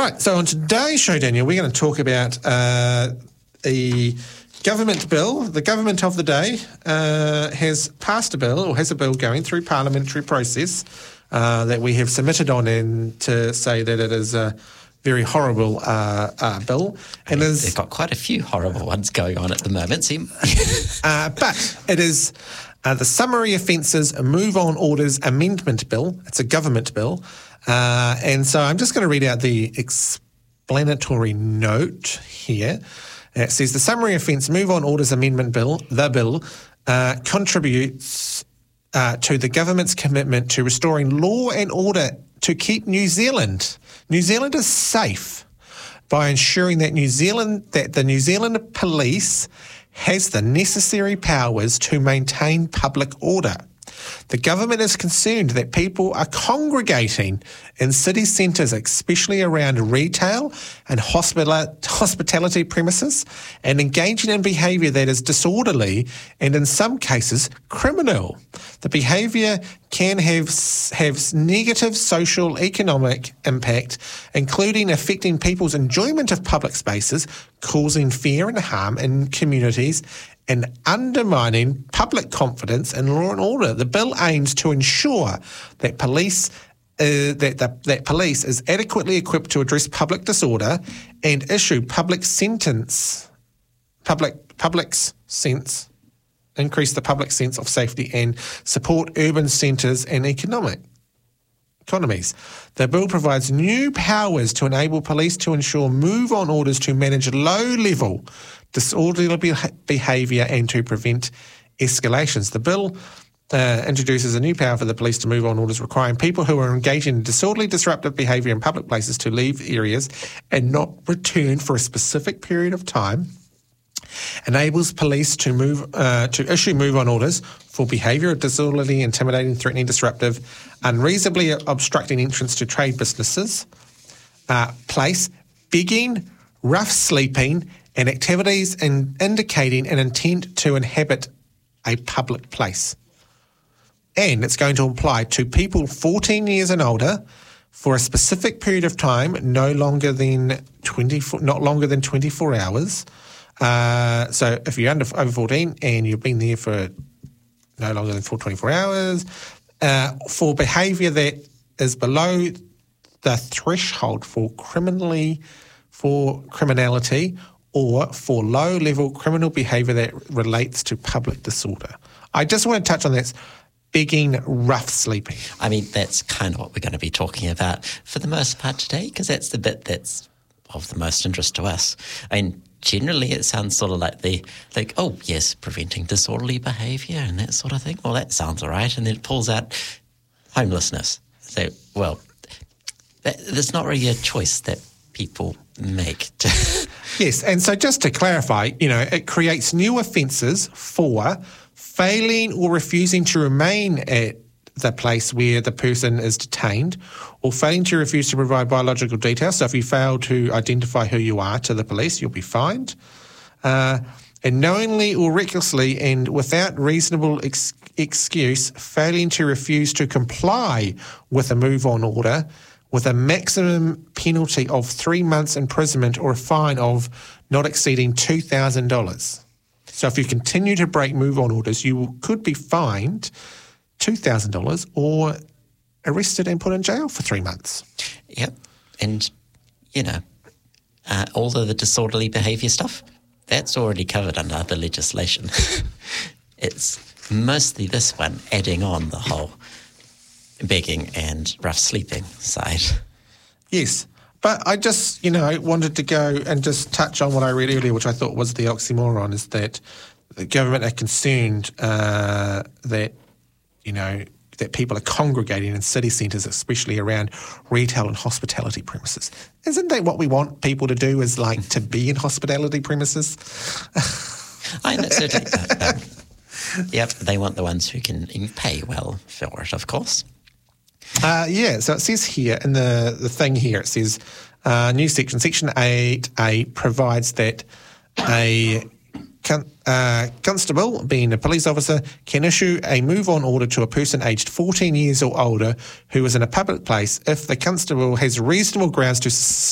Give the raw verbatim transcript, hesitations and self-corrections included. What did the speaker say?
Right, so on today's show, Daniel, we're going to talk about uh, a government bill. The government of the day uh, has passed a bill, or has a bill going through parliamentary process uh, that we have submitted on in to say that it is a very horrible uh, uh, bill. And I mean, they've got quite a few horrible ones going on at the moment, Sim. uh, but it is uh, the Summary Offences Move On Orders Amendment Bill. It's a government bill. Uh, and so I'm just going to read out the explanatory note here. It says the Summary Offence Move On Orders Amendment Bill, the bill, uh, contributes uh, to the government's commitment to restoring law and order to keep New Zealand, New Zealanders safe by ensuring that New Zealand, that the New Zealand Police has the necessary powers to maintain public order. The government is concerned that people are congregating in city centres, especially around retail and hospital- hospitality premises, and engaging in behaviour that is disorderly and in some cases criminal. The behaviour can have, have negative social economic impact, including affecting people's enjoyment of public spaces, causing fear and harm in communities, and undermining public confidence in law and order. The bill aims to ensure that police uh, that the, that police is adequately equipped to address public disorder and issue public sentence, public public's sense, increase the public sense of safety and support urban centres and economic economies. The bill provides new powers to enable police to ensure move-on orders to manage low-level disorderly be- behaviour and to prevent escalations. The bill uh, introduces a new power for the police to move on orders requiring people who are engaging in disorderly disruptive behaviour in public places to leave areas and not return for a specific period of time. Enables police to move uh, to issue move-on orders for behaviour disorderly, intimidating, threatening, disruptive, unreasonably obstructing entrance to trade businesses, uh, place, begging, rough sleeping, and activities in indicating an intent to inhabit a public place. And it's going to apply to people fourteen years and older for a specific period of time, no longer than twenty-four, not longer than twenty-four hours. Uh, so if you're under over fourteen and you've been there for no longer than twenty-four hours, uh, for behaviour that is below the threshold for criminally for criminality, or for low-level criminal behaviour that relates to public disorder. I just want to touch on that. Begging, rough sleeping. I mean, that's kind of what we're going to be talking about for the most part today, because that's the bit that's of the most interest to us. I mean, generally it sounds sort of like the, like, oh, yes, preventing disorderly behaviour and that sort of thing. Well, that sounds all right. And then it pulls out homelessness. So, well, that, there's not really a choice that people make. Yes, and so just to clarify, you know, it creates new offences for failing or refusing to remain at the place where the person is detained, or failing to refuse to provide biological details. So if you fail to identify who you are to the police, you'll be fined. Uh, and knowingly or recklessly and without reasonable ex- excuse, failing to refuse to comply with a move-on order with a maximum penalty of three months imprisonment or a fine of not exceeding two thousand dollars. So if you continue to break move-on orders, you could be fined two thousand dollars or arrested and put in jail for three months. Yep. And, you know, uh, all of the disorderly behaviour stuff, that's already covered under other legislation. It's mostly this one adding on the whole begging and rough sleeping side. Yes. But I just, you know, wanted to go and just touch on what I read earlier, which I thought was the oxymoron, is that the government are concerned uh, that, you know, that people are congregating in city centres, especially around retail and hospitality premises. Isn't that what we want people to do, is like to be in hospitality premises? I know, certainly. Uh, um, yep, they want the ones who can pay well for it, of course. Uh, yeah, so it says here in the, the thing here, it says, uh, new section, section eight A provides that a con- uh, constable, being a police officer, can issue a move-on order to a person aged fourteen years or older who is in a public place if the constable has reasonable grounds to